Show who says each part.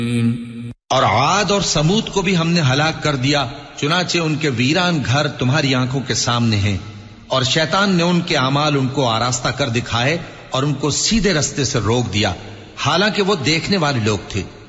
Speaker 1: और आद और समूद को भी हमने हलाक कर दिया, चुनाचे उनके वीरान घर तुम्हारी आंखों के सामने हैं, और शैतान ने उनके अमाल उनको आरास्ता कर दिखाए और उनको सीधे रास्ते से रोक दिया, हालांकि वो देखने वाले लोग थे।